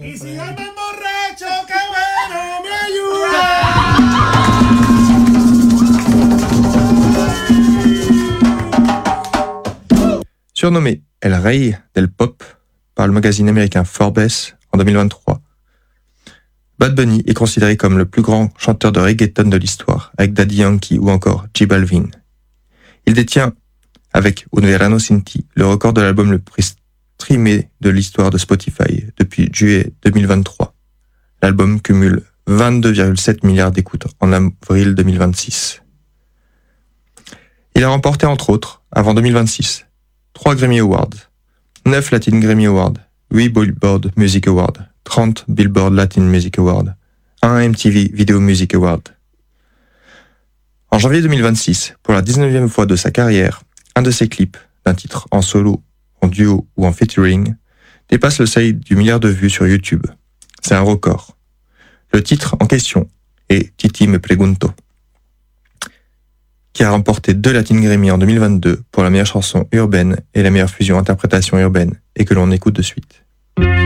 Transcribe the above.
Y si llaman borracho, que bueno me ayuda. Surnommé El Rey del Pop par le magazine américain Forbes en 2023, Bad Bunny est considéré comme le plus grand chanteur de reggaeton de l'histoire, avec Daddy Yankee ou encore J Balvin. Il détient, avec Un Verano Sin Ti, le record de l'album le plus streamé de l'histoire de Spotify depuis juillet 2023. L'album cumule 22,7 milliards d'écoutes en avril 2026. Il a remporté entre autres, avant 2026, 3 Grammy Awards, 9 Latin Grammy Awards, 8 Billboard Music Awards, 30 Billboard Latin Music Awards, 1 MTV Video Music Award. En janvier 2026, pour la 19e fois de sa carrière, un de ses clips, d'un titre en solo, en duo ou en featuring, dépasse le seuil du milliard de vues sur YouTube. C'est un record. Le titre en question est Titi Me Pregunto, qui a remporté 2 Latin Grammy en 2022 pour la meilleure chanson urbaine et la meilleure fusion interprétation urbaine, et que l'on écoute de suite.